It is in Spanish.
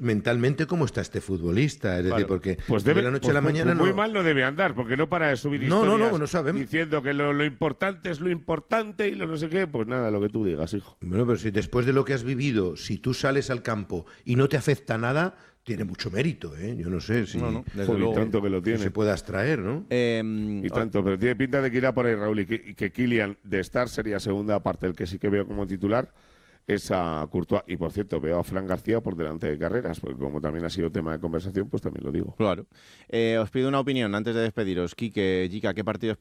mentalmente cómo está este futbolista. Es decir, porque Pues de la noche a la mañana muy no... mal no debe andar, porque no para de subir No historias sabemos. diciendo que lo importante es lo importante y lo no sé qué. Pues nada, lo que tú digas, hijo. Bueno, pero si después de lo que has vivido, si tú sales al campo y no te afecta nada, tiene mucho mérito, ¿eh? Yo no sé si, desde Joder, luego. tanto que lo si tiene. se puede abstraer, ¿no? Y tanto, pero tiene pinta de que irá por ahí, Raúl, y que Kylian de estar sería segunda, aparte el que sí que veo como titular es a Courtois. Y por cierto, veo a Fran García por delante de Carreras, porque como también ha sido tema de conversación, pues también lo digo. Claro. Os pido una opinión antes de despediros. Quique, Jica, ¿qué partido